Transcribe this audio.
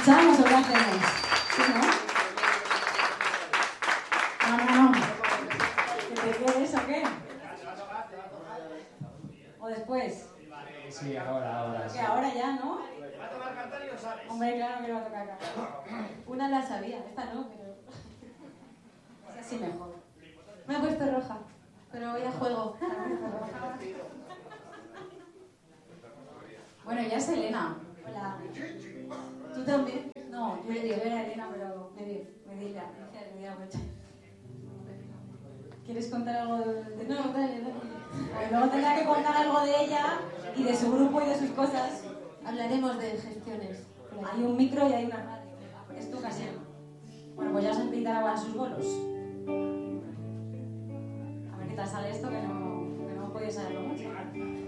¿Escuchamos o qué hacemos? ¿Sí, no? No. ¿Que te quieres o qué? ¿O después? Sí, ahora. Que ahora ya, ¿no? Hombre, claro que le va a tocar cantar. Una la sabía, esta no, pero... Esa sí mejor. Me he puesto roja, pero hoy a juego. Bueno, ya es Elena. Hola. ¿Tú también? No, yo era Elena, pero me di la vuelta. ¿Quieres contar algo de...? No, dale. Luego tendrá que contar algo de ella y de su grupo y de sus cosas. Hablaremos de gestiones. Hay un micro y hay una radio. Es tu ocasión. Bueno, pues ya os invitará a sus bolos. A ver qué tal sale esto, que no podéis saberlo mucho.